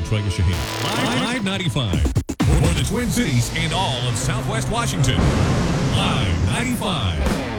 Troy Shaheen. Live 95. For the Twin Cities and all of Southwest Washington. Live 95.